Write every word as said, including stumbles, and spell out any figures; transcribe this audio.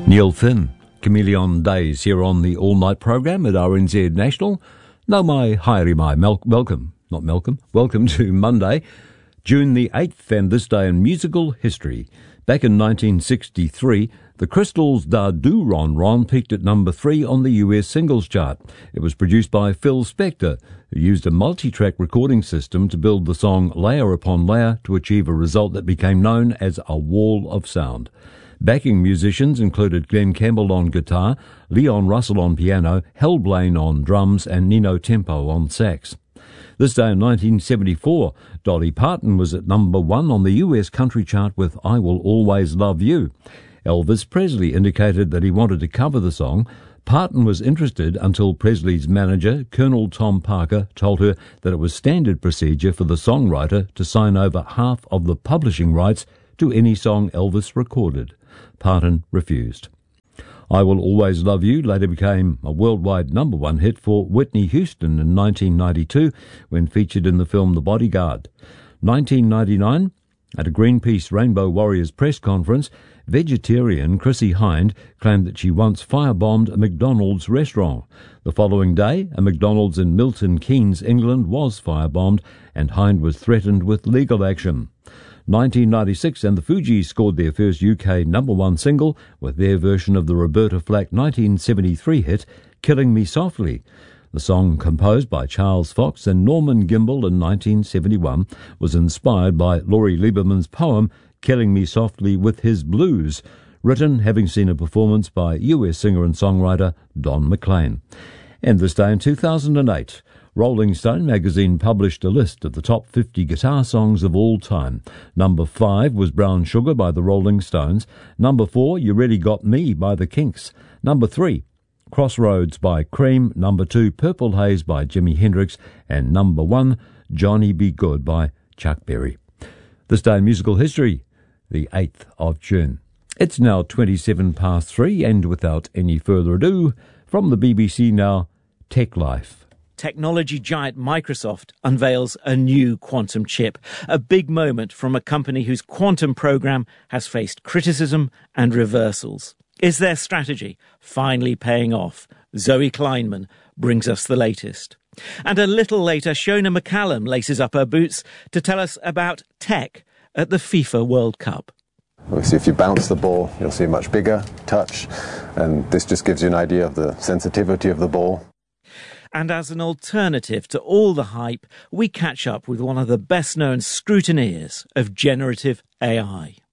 Neil Finn, Chameleon Days here on the all-night program at R N Z National. No mai haere mai, Mel- welcome, not Malcolm, welcome to Monday, June the eighth, and this day in musical history. Back in nineteen sixty-three, the Crystals' Da Do Ron Ron peaked at number three on the U S singles chart. It was produced by Phil Spector, who used a multi-track recording system to build the song layer upon layer to achieve a result that became known as a wall of sound. Backing musicians included Glenn Campbell on guitar, Leon Russell on piano, Hal Blaine on drums, and Nino Tempo on sax. This day in nineteen seventy-four, Dolly Parton was at number one on the U S country chart with I Will Always Love You. Elvis Presley indicated that he wanted to cover the song. Parton was interested until Presley's manager, Colonel Tom Parker, told her that it was standard procedure for the songwriter to sign over half of the publishing rights to any song Elvis recorded. Parton refused. I Will Always Love You later became a worldwide number one hit for Whitney Houston in nineteen ninety-two when featured in the film The Bodyguard. nineteen ninety-nine, at a Greenpeace Rainbow Warriors press conference, vegetarian Chrissie Hynde claimed that she once firebombed a McDonald's restaurant. The following day, a McDonald's in Milton Keynes, England was firebombed and Hynde was threatened with legal action. nineteen ninety-six, and the Fugees scored their first U K number one single with their version of the Roberta Flack nineteen seventy-three hit, Killing Me Softly. The song, composed by Charles Fox and Norman Gimbel in nineteen seventy-one, was inspired by Laurie Lieberman's poem, Killing Me Softly with His Blues, written having seen a performance by U S singer and songwriter Don McLean. And this day in two thousand eight, Rolling Stone magazine published a list of the top fifty guitar songs of all time. Number five was Brown Sugar by the Rolling Stones. Number four, You Really Got Me by the Kinks. Number three, Crossroads by Cream. Number two, Purple Haze by Jimi Hendrix. And number one, Johnny Be Good by Chuck Berry. This day in musical history, the eighth of June. It's now twenty-seven past three, and without any further ado, from the B B C now, Tech Life. Technology giant Microsoft unveils a new quantum chip, a big moment from a company whose quantum program has faced criticism and reversals. Is their strategy finally paying off? Zoe Kleinman brings us the latest. And a little later, Shona McCallum laces up her boots to tell us about tech at the FIFA World Cup. Obviously, if you bounce the ball, you'll see much bigger touch, and this just gives you an idea of the sensitivity of the ball. And as an alternative to all the hype, we catch up with one of the best-known scrutineers of generative A I.